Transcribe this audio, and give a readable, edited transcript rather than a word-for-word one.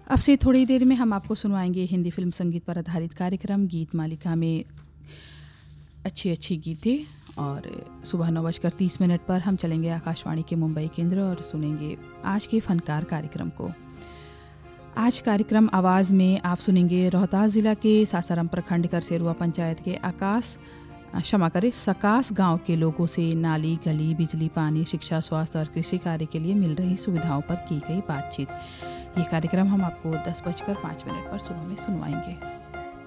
अब से थोड़ी देर में हम आपको सुनवाएंगे हिंदी फिल्म संगीत पर आधारित कार्यक्रम गीत मालिका में अच्छी अच्छी गीतें। और सुबह 9:30 पर हम चलेंगे आकाशवाणी के मुंबई केंद्र और सुनेंगे आज के फनकार कार्यक्रम को। आज कार्यक्रम आवाज़ में आप सुनेंगे रोहतास ज़िला के सासाराम प्रखंड करसेरुआ पंचायत के सकास गांव के लोगों से नाली, गली, बिजली, पानी, शिक्षा, स्वास्थ्य और कृषि कार्य के लिए मिल रही सुविधाओं पर की गई बातचीत। ये कार्यक्रम हम आपको 10:05 पर सुबह में सुनवाएंगे।